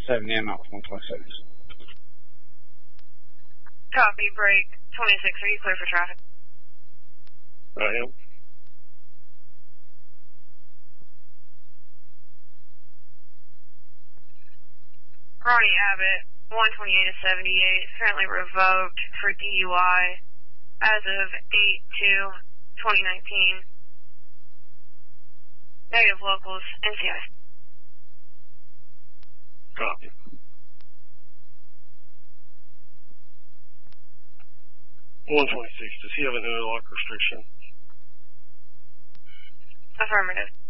70 and off 126. Copy, break 26. Are you clear for traffic? I am. Ronnie Abbott, 128 to 78, currently revoked for DUI as of 8/2/2019. Negative locals, NCI. Copy. 126, does he have an interlock restriction? Affirmative.